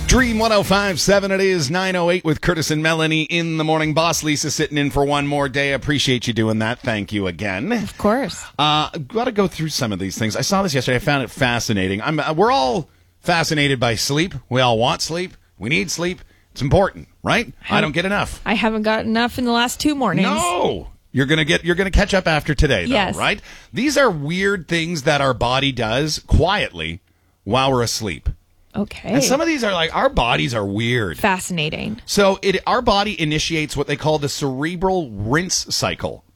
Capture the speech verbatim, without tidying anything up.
Dream one oh five point seven, it is nine oh eight with Curtis and Melanie in the morning. Boss Lisa sitting in for one more day. Appreciate you doing that. Thank you again. Of course. Uh, got to go through some of these things. I saw this yesterday. I found it fascinating. I'm, uh, we're all fascinated by sleep. We all want sleep. We need sleep. It's important, right? I, I don't get enough. I haven't got enough in the last two mornings. No. You're going to get you're going to catch up after today, though, yes. right? These are weird things that our body does quietly while we're asleep. Okay. And some of these are like, our bodies are weird. Fascinating. So it our body initiates what they call the cerebral rinse cycle.